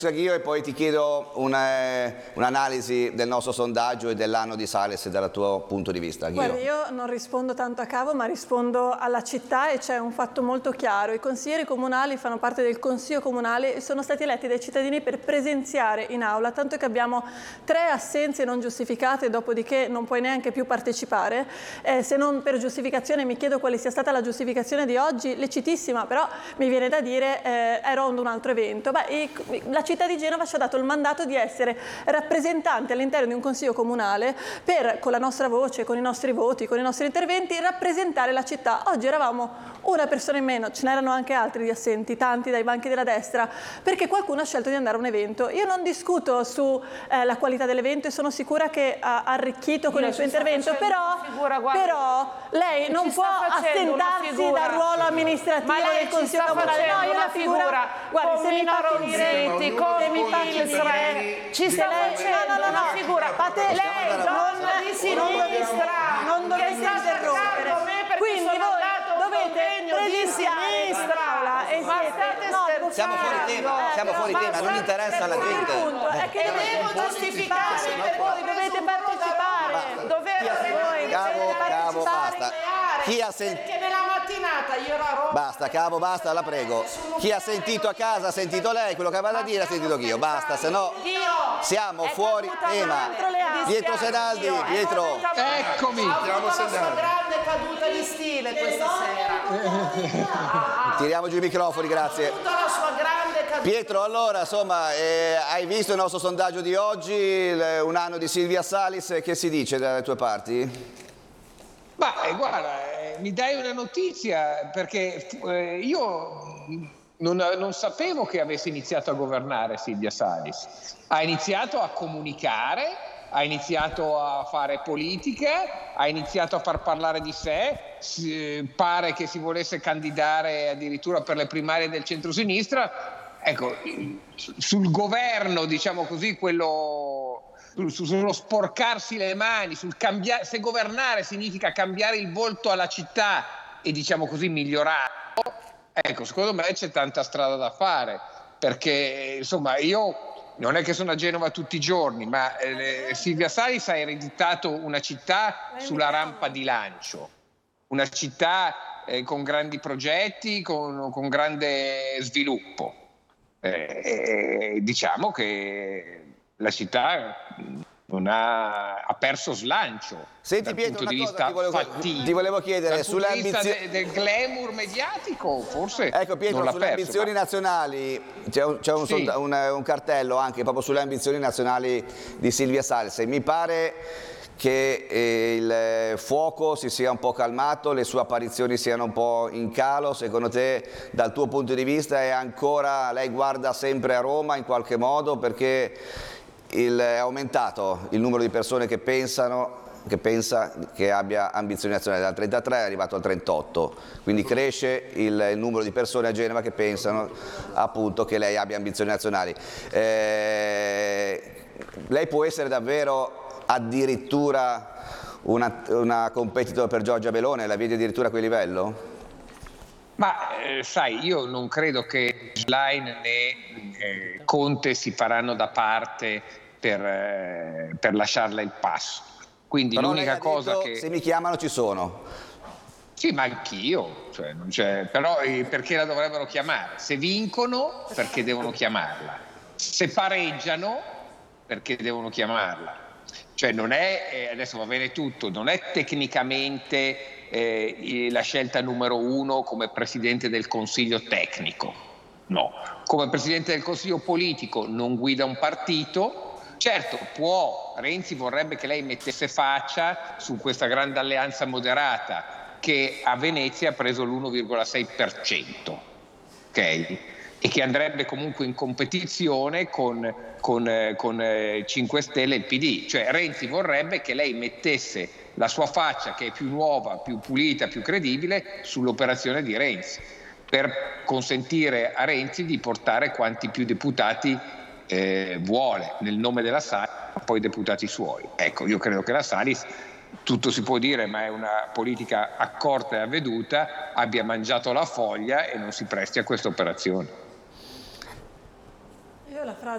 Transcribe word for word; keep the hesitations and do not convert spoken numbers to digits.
Io e poi ti chiedo un'analisi del nostro sondaggio e dell'anno di Salis dal tuo punto di vista. Guarda, io non rispondo tanto a cavo, ma rispondo alla città, e c'è un fatto molto chiaro. I consiglieri comunali fanno parte del Consiglio Comunale e sono stati eletti dai cittadini per presenziare in aula, tanto che abbiamo tre assenze non giustificate, dopodiché non puoi neanche più partecipare. Eh, se non per giustificazione, mi chiedo quale sia stata la giustificazione di oggi, lecitissima, però mi viene da dire eh, ero ad un altro evento. Beh, i, la città di Genova ci ha dato il mandato di essere rappresentante all'interno di un consiglio comunale per, con la nostra voce, con i nostri voti, con i nostri interventi, rappresentare la città. Oggi eravamo una persona in meno, ce n'erano anche altri di assenti, tanti dai banchi della destra, perché qualcuno ha scelto di andare a un evento. Io non discuto sulla eh, qualità dell'evento e sono sicura che ha arricchito con Io il suo intervento, però, figura, guarda, però lei non può assentarsi dal ruolo amministrativo del Consiglio Comunale. No, io la figura, figura guarda, se mi Minoro Reti, con Ilsre, ci sta facendo no, no, no, una figura. Fate, lei, donna di sinistra, non dovete interrompere. Quindi voi dovete presenziare in aula e siete, no, siamo fuori tema, siamo fuori tema, non interessa alla gente. Il punto è che devo giustificare, per voi dovete partecipare. Dovete Cavo, cavo, basta. Chi ha sentito? Perché nella mattinata io ero a Roma. Basta, cavo, basta, la prego. Chi ha sentito a casa ha sentito lei, quello che aveva da dire ha sentito io. Basta, se no siamo fuori tema. Pietro Senaldi, Pietro. Eccomi. Ha avuto la sua grande caduta di stile questa sera. Tiriamo giù i microfoni, grazie. Ha avuto la sua grande caduta. Pietro, allora, insomma, eh, hai visto il nostro sondaggio di oggi, il, un anno di Silvia Salis, che si dice dalle tue parti? Ma eh, guarda, eh, mi dai una notizia, perché eh, io non, non sapevo che avesse iniziato a governare Silvia Salis. Ha iniziato a comunicare, ha iniziato a fare politica, ha iniziato a far parlare di sé, si, pare che si volesse candidare addirittura per le primarie del centrosinistra. Ecco, sul governo, diciamo così, quello... sullo sporcarsi le mani, sul cambiare, se governare significa cambiare il volto alla città e, diciamo così, migliorarlo, ecco, secondo me c'è tanta strada da fare, perché insomma io non è che sono a Genova tutti i giorni, ma eh, Silvia Salis ha ereditato una città sulla rampa di lancio, una città eh, con grandi progetti, con, con grande sviluppo. Eh, eh, diciamo che la città non ha, ha perso slancio. Senti dal Pietro, punto di una vista cosa ti volevo, ti volevo chiedere dal sulle punto di vista ambizioni de, del glamour mediatico, forse. Ecco Pietro, non l'ha sulle perso, ambizioni ma... nazionali c'è un, c'è un, sì. un, un cartello anche proprio sulle ambizioni nazionali di Silvia Salis. Mi pare che eh, il fuoco si sia un po' calmato, le sue apparizioni siano un po' in calo. Secondo te, dal tuo punto di vista, è ancora, lei guarda sempre a Roma in qualche modo, perché il, è aumentato il numero di persone che pensano che pensa che abbia ambizioni nazionali, dal trentatré è arrivato al trentotto, quindi cresce il, il numero di persone a Genova che pensano appunto che lei abbia ambizioni nazionali. Eh, lei può essere davvero addirittura una, una competitor per Giorgia Meloni, la vedi addirittura a quel livello? Ma eh, sai, io non credo che Schlein né eh, Conte si faranno da parte per, eh, per lasciarle il passo. Quindi però l'unica cosa detto, che... se mi chiamano ci sono. Sì, ma anch'io, cioè, non c'è... però eh, perché la dovrebbero chiamare? Se vincono, perché devono chiamarla? Se pareggiano, perché devono chiamarla? Cioè non è, eh, adesso va bene tutto, non è tecnicamente eh, la scelta numero uno come Presidente del Consiglio tecnico, no. Come Presidente del Consiglio politico non guida un partito. Certo, può, Renzi vorrebbe che lei mettesse faccia su questa grande alleanza moderata che a Venezia ha preso l'uno virgola sei per cento, ok? E che andrebbe comunque in competizione con, con, eh, con eh, cinque Stelle e il P D. Cioè Renzi vorrebbe che lei mettesse la sua faccia, che è più nuova, più pulita, più credibile, sull'operazione di Renzi, per consentire a Renzi di portare quanti più deputati Eh, vuole nel nome della Salis, poi deputati suoi. Ecco, io credo che la Salis, tutto si può dire, ma è una politica accorta e avveduta, abbia mangiato la foglia e non si presti a questa operazione. Io la frase